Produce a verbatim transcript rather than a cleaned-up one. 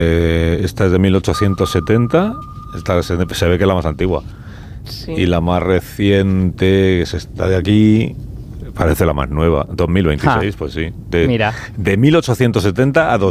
Eh, esta es de mil ochocientos setenta, esta se, se ve que es la más antigua. Sí. Y la más reciente, que es esta de aquí, parece la más nueva, dos mil veintiséis, Ja. pues sí. De, Mira. de mil ochocientos setenta a dos